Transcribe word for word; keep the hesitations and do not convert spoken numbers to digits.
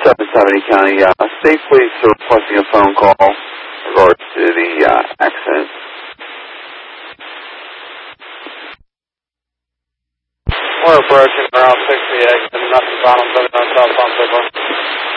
seven seventy County, uh, State Police are requesting a phone call in regards to the uh, accident. We're approaching around sixty-eight, and nothing found on seventy-nine South Palm Signal.